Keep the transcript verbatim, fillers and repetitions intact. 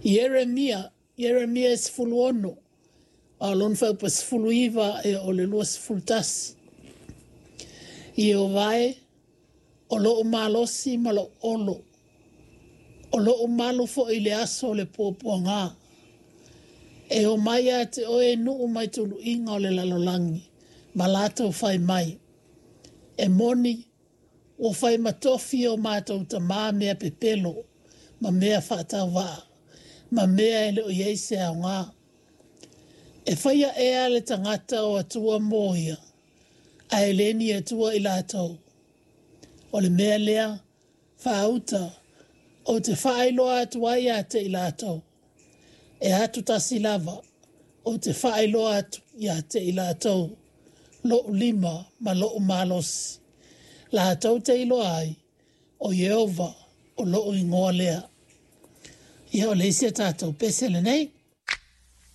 Yeremia, Yeremia sifulu ono. A lon fa pa sifulu iwa e o le lua sifulu tasi. I o vai, o lo o malosi ma lo olo. O lo o malo fo i le aso le pōpua ngā. E o mai a te oe nu o mai tulu inga o le lalolangi. Ma lato fai mai. E moni, o fai matofi o mātou ta mā mea pepelo. Ma mea whātau waa. Ma mea ele o yeise au ngā. E whaia ea le tangata o atua moia. A eleni atua i lātou. O le mea lea, whaauta, o te whaailoa atua i ate i lātou. E atu tasi lava, o te whaailoa atu i ate i lātou. Lo lima ma lo malosi. Lātou te ilo ai, o Yehova, o lo ingoa lea. Ia o leisia tātou pesele nei.